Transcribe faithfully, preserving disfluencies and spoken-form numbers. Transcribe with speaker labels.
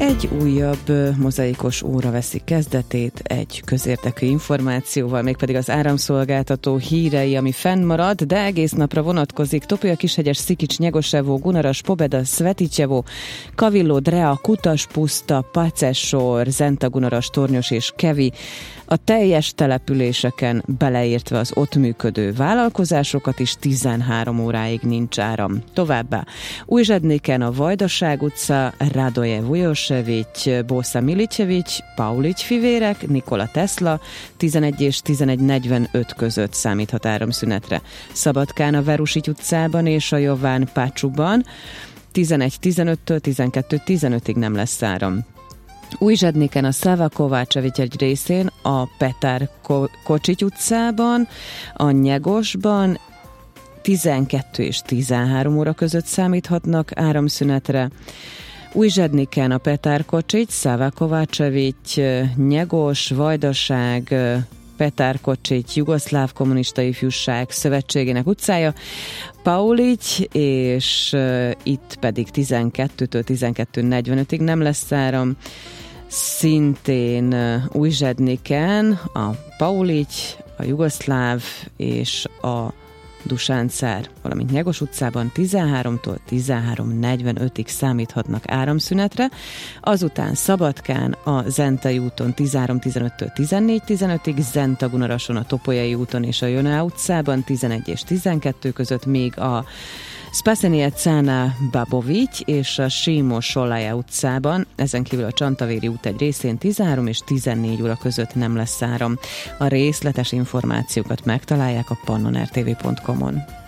Speaker 1: Egy újabb mozaikos óra veszi kezdetét egy közértekű információval, mégpedig az áramszolgáltató hírei, ami fennmarad, de egész napra vonatkozik. Topolya, Kishegyes, Szikics, Nyegosevo, Gunaras, Pobeda, Sveticevo, Kavilló, Drea, Kutaspuszta, Pacesor, Zenta, Gunaras, Tornyos és Kevi. A teljes településeken beleértve az ott működő vállalkozásokat is tizenhárom óráig nincs áram. Továbbá Újzsednéken a Vajdaság utca, Radoje Vujosevics, Bósza Milicevics, Paulics fivérek, Nikola Tesla tizenegy és tizenegy negyvenöt között számíthat áramszünetre. Szabadkán a Verusics utcában és a Jován Pácsuban tizenegy tizenöttől tizenkettő tizenötig nem lesz áram. Újzsednéken a Szava Kovácsevics egy részén, a Petár Kocsics utcában, a Nyegosban tizenkettő és tizenhárom óra között számíthatnak áramszünetre. Újzsednéken a Petár Kocsics, Szava Kovácsevics, Nyegos, Vajdaság, Petár Kocsics, Jugoszláv Kommunista Ifjúság Szövetségének utcája, Paulics, és uh, itt pedig tizenkettőtől tizenkettő negyvenötig nem lesz áram. Szintén uh, Újzsednéken a Paulics, a Jugoszláv és a Dusáncár, valamint Nyegos utcában tizenháromtól tizenhárom negyvenötig számíthatnak áramszünetre, azután Szabadkán a Zentai úton tizenhárom tizenöttől tizennégy tizenötig, Zenta Gunarason a Topolyai úton és a Joná utcában tizenegy és tizenkettő között, még a Spasenia Cána Babovics és a Simo Solája utcában, ezen kívül a Csantavéri út egy részén tizenhárom és tizennégy óra között nem lesz áram. A részletes információkat megtalálják a pannon r t v pont com-on.